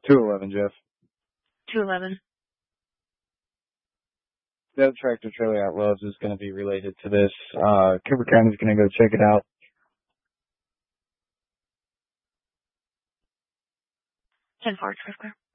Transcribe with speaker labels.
Speaker 1: 211, Jeff.
Speaker 2: 211.
Speaker 1: That tractor trailer at Love's is going to be related to this. Cooper County's going to go check it out.
Speaker 2: 10-4, Swift Clear.